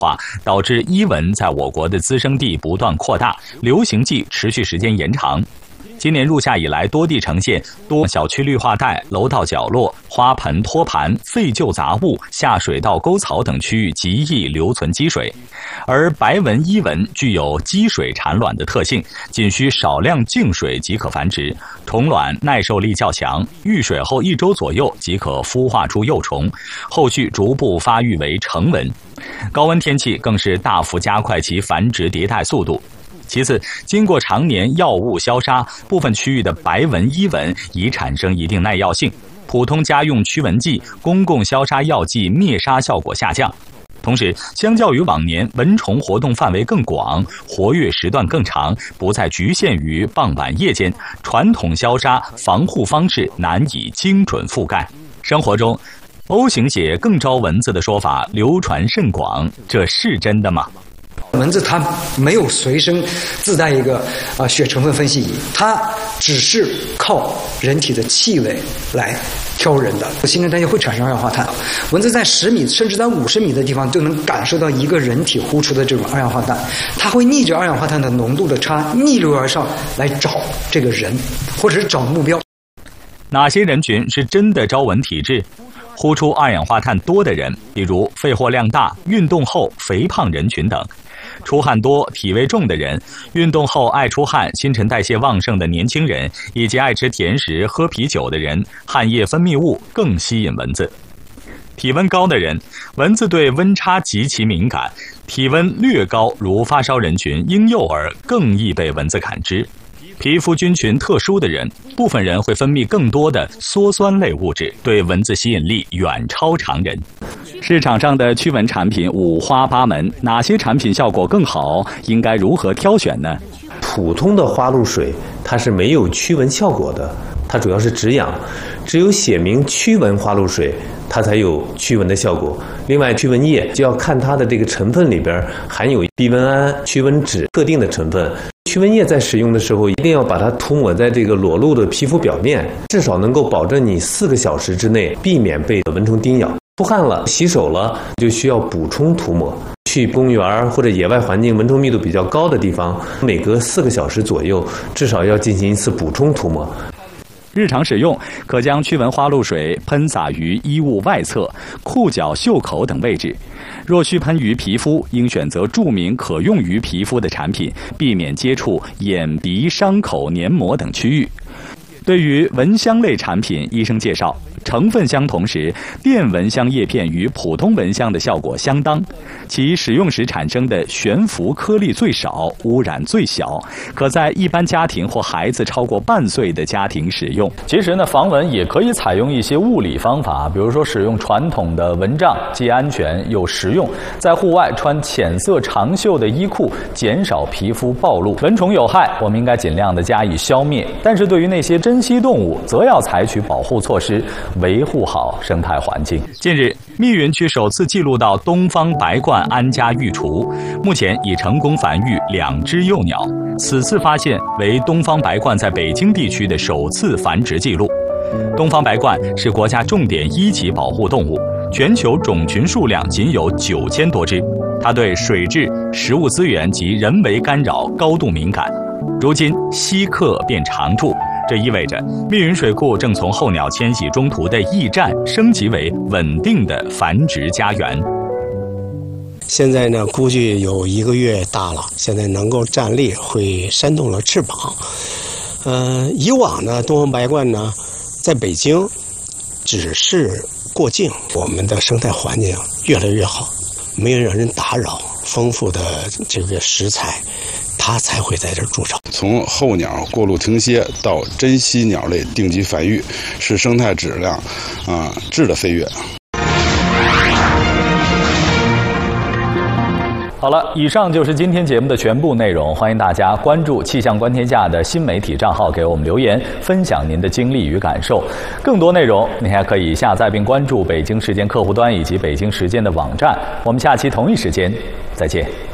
化，导致伊蚊在我国的滋生地不断扩大，流行季持续时间延长。今年入夏以来，多地呈现多小区绿化带、楼道角落、花盆托盘、废旧杂物、下水道沟槽等区域极易留存积水。而白蚊、伊蚊具有积水产卵的特性，仅需少量净水即可繁殖，虫卵耐受力较强，遇水后1周左右即可孵化出幼虫，后续逐步发育为成蚊。高温天气更是大幅加快其繁殖迭代速度。其次，经过常年药物消杀，部分区域的白蚊、伊蚊已产生一定耐药性，普通家用驱蚊剂、公共消杀药剂灭杀效果下降。同时，相较于往年，蚊虫活动范围更广，活跃时段更长，不再局限于傍晚夜间，传统消杀防护方式难以精准覆盖。生活中，O型血更招蚊子的说法流传甚广，这是真的吗？ 蚊子它没有随身自带一个血成分分析仪，它只是靠人体的气味来挑人的。新陈代谢会产生二氧化碳，蚊子在10米甚至在50米的地方就能感受到一个人体呼出的这种二氧化碳，它会逆着二氧化碳的浓度的差逆流而上来找这个人，或者是找目标。 哪些人群是真的招蚊体质？呼出二氧化碳多的人，比如肺活量大、运动后肥胖人群等；出汗多、体味重的人，运动后爱出汗、新陈代谢旺盛的年轻人，以及爱吃甜食、喝啤酒的人，汗液分泌物更吸引蚊子。体温高的人，蚊子对温差极其敏感，体温略高如发烧人群、婴幼儿更易被蚊子感知。皮肤菌群特殊的人，部分人会分泌更多的羧酸类物质，对蚊子吸引力远超常人。市场上的驱蚊产品五花八门，哪些产品效果更好？应该如何挑选呢？ 普通的花露水它是没有驱蚊效果的，它主要是止痒，只有写明驱蚊花露水它才有驱蚊的效果。另外，驱蚊液就要看它的这个成分里边含有避蚊胺、驱蚊酯特定的成分。驱蚊液在使用的时候，一定要把它涂抹在这个裸露的皮肤表面，至少能够保证你4个小时之内避免被蚊虫叮咬。出汗了、洗手了，就需要补充涂抹。去公园或者野外环境蚊虫密度比较高的地方，每隔4个小时左右，至少要进行一次补充涂抹。 日常使用，可将驱蚊花露水喷洒于衣物外侧、裤脚、袖口等位置。若需喷于皮肤，应选择注明可用于皮肤的产品，避免接触眼、鼻、伤口、黏膜等区域。对于蚊香类产品，医生介绍，成分相同时，电蚊香叶片与普通蚊香的效果相当，其使用时产生的悬浮颗粒最少，污染最小，可在一般家庭或孩子超过半岁的家庭使用。其实呢，防蚊也可以采用一些物理方法，比如说使用传统的蚊帐，既安全又实用。在户外穿浅色长袖的衣裤，减少皮肤暴露。蚊虫有害，我们应该尽量的加以消灭，但是对于那些珍稀动物，则要采取保护措施，维护好生态环境。近日，密云区首次记录到东方白鹳安家育雏，目前已成功繁育2只幼鸟。此次发现为东方白鹳在北京地区的首次繁殖记录。东方白鹳是国家重点1级保护动物，全球种群数量仅有9000多只。它对水质、食物资源及人为干扰高度敏感。如今稀客变常驻，这意味着密云水库正从候鸟迁徙中途的驿站升级为稳定的繁殖家园。 现在呢，估计有1个月大了，现在能够站立，会扇动了翅膀。以往呢，东方白鹳呢，在北京只是过境，我们的生态环境越来越好，没有让人打扰，丰富的这个食材，它才会在这儿筑巢。 从候鸟过路停歇到珍稀鸟类定居繁育，是生态质量质的飞跃。 好了，以上就是今天节目的全部内容。欢迎大家关注气象观天下的新媒体账号，给我们留言，分享您的经历与感受。更多内容您还可以下载并关注北京时间客户端以及北京时间的网站。我们下期同一时间再见。